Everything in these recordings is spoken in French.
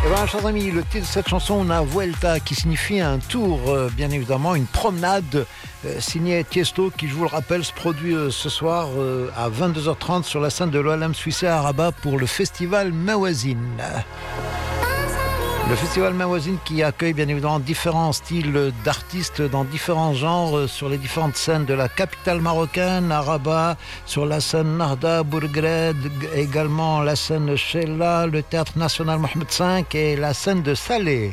Eh bien, chers amis, le titre de cette chanson, Una Vuelta, qui signifie un tour, bien évidemment, une promenade, signée Tiesto, qui, je vous le rappelle, se produit ce soir à 22h30 sur la scène de l'Olam Suissé à Rabat pour le festival Mawazine. Le festival Mawazine qui accueille bien évidemment différents styles d'artistes dans différents genres sur les différentes scènes de la capitale marocaine, à Rabat, sur la scène Narda, Bourgred, également la scène Sheila, le théâtre national Mohamed V et la scène de Salé.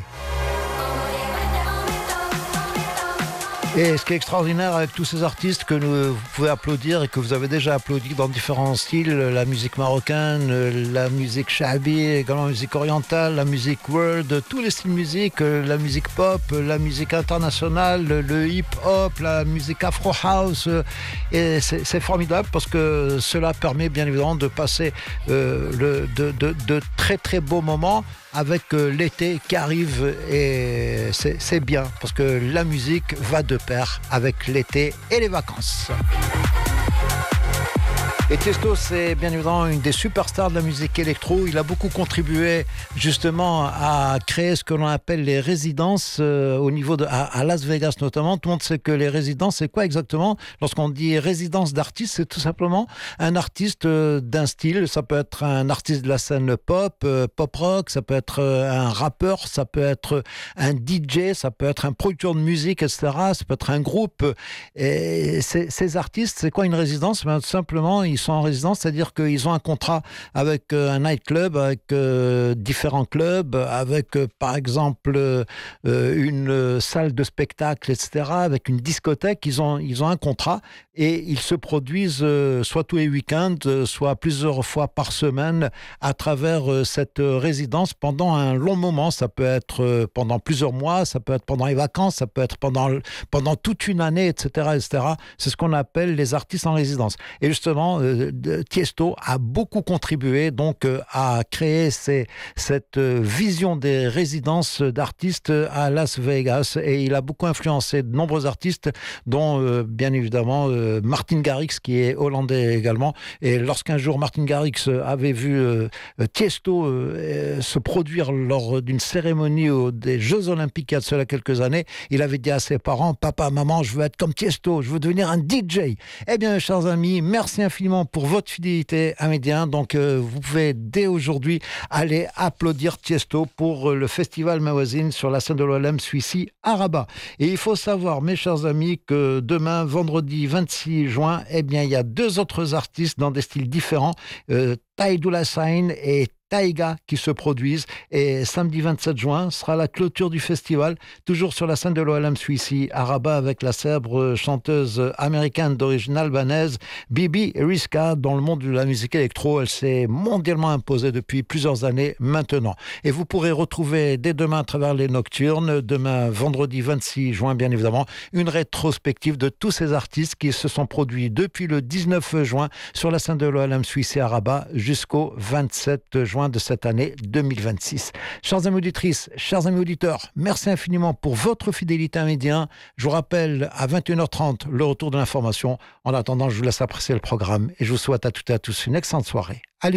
Et ce qui est extraordinaire avec tous ces artistes que vous pouvez applaudir et que vous avez déjà applaudi dans différents styles, la musique marocaine, la musique shabi, également la musique orientale, la musique world, tous les styles de musique, la musique pop, la musique internationale, le hip-hop, la musique afro-house. Et c'est formidable parce que cela permet bien évidemment de passer de très très beaux moments avec l'été qui arrive, et c'est bien parce que la musique va de pair avec l'été et les vacances. Et Tiesto, c'est bien évidemment une des superstars de la musique électro. Il a beaucoup contribué justement à créer ce que l'on appelle les résidences au niveau à Las Vegas notamment. Tout le monde sait que les résidences, c'est quoi exactement? Lorsqu'on dit résidence d'artiste, c'est tout simplement un artiste d'un style. Ça peut être un artiste de la scène pop, pop rock, ça peut être un rappeur, ça peut être un DJ, ça peut être un producteur de musique, etc. Ça peut être un groupe. Et ces artistes, c'est quoi une résidence? Tout simplement, ils sont en résidence, c'est-à-dire qu'ils ont un contrat avec un nightclub, avec différents clubs, avec par exemple une salle de spectacle, etc., avec une discothèque. Ils ont un contrat et ils se produisent soit tous les week-ends, soit plusieurs fois par semaine à travers cette résidence pendant un long moment. Ça peut être pendant plusieurs mois, ça peut être pendant les vacances, ça peut être pendant toute une année, etc., etc. C'est ce qu'on appelle les artistes en résidence. Et justement, Tiesto a beaucoup contribué donc à créer cette vision des résidences d'artistes à Las Vegas, et il a beaucoup influencé de nombreux artistes, dont bien évidemment Martin Garrix, qui est hollandais également. Et lorsqu'un jour Martin Garrix avait vu Tiesto se produire lors d'une cérémonie des Jeux Olympiques il y a de cela quelques années, il avait dit à ses parents: papa, maman, je veux être comme Tiesto, je veux devenir un DJ. Eh bien, chers amis, merci infiniment pour votre fidélité à Médien. Donc vous pouvez dès aujourd'hui aller applaudir Tiesto pour le festival Mawazine sur la scène de l'OLM Suissi à Rabat. Et il faut savoir, mes chers amis, que demain, vendredi 26 juin, eh bien, il y a deux autres artistes dans des styles différents, Taïdoula Sain et Taïga, qui se produisent, et samedi 27 juin sera la clôture du festival, toujours sur la scène de l'OLM Suissi à Rabat, avec la célèbre chanteuse américaine d'origine albanaise Bibi Riska. Dans le monde de la musique électro, elle s'est mondialement imposée depuis plusieurs années maintenant. Et vous pourrez retrouver dès demain à travers les nocturnes, demain vendredi 26 juin bien évidemment, une rétrospective de tous ces artistes qui se sont produits depuis le 19 juin sur la scène de l'OLM Suissi à Rabat jusqu'au 27 juin de cette année 2026. Chers amis auditrices, chers amis auditeurs, merci infiniment pour votre fidélité à Médien. Je vous rappelle à 21h30 le retour de l'information. En attendant, je vous laisse apprécier le programme et je vous souhaite à toutes et à tous une excellente soirée. Allez